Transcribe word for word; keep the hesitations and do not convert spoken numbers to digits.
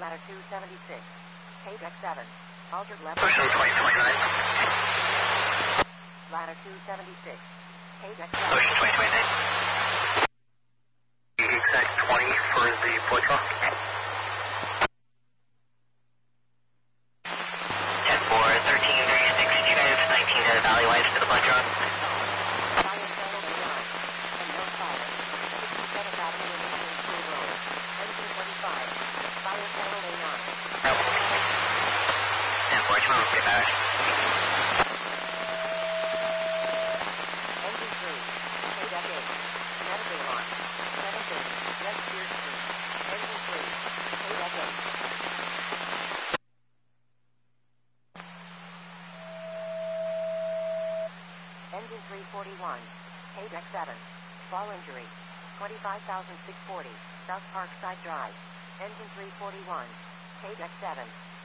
Ladder two seventy-six. Page X seven. Altered left. Pushing twenty twenty-nine. Ladder two seventy-six. Page X seven. Pushing twenty twenty-nine. Exact twenty for the Poitras. ten four, thirteen thirty-six, Chief, nineteen headed valley-wise to the Poitras. Fire channel A nine. And no fire. sixty-seventh Avenue and Eastern School Road. Engine twenty-five. Fire channel A nine. ten four, twelve, pretty bad. Engine three. Page F eight. Navigate alarm. seven thirty. West Spear Street. Engine three. Page F eight. Engine three forty-one. Page X seven. Fall injury. twenty-five thousand six hundred forty. South Parkside Drive. Engine three forty-one. Page X seven.